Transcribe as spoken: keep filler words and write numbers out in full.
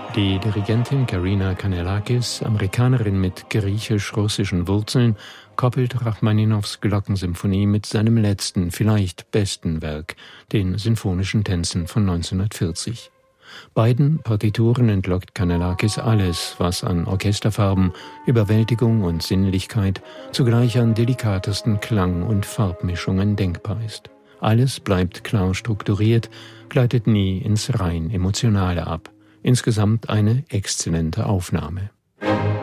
Die Dirigentin Karina Kanellakis, Amerikanerin mit griechisch-russischen Wurzeln, koppelt Rachmaninows Glockensymphonie mit seinem letzten, vielleicht besten Werk, den Sinfonischen Tänzen von neunzehnhundertvierzig. Beiden Partituren entlockt Kanellakis alles, was an Orchesterfarben, Überwältigung und Sinnlichkeit, zugleich an delikatesten Klang- und Farbmischungen denkbar ist. Alles bleibt klar strukturiert, gleitet nie ins rein Emotionale ab. Insgesamt eine exzellente Aufnahme.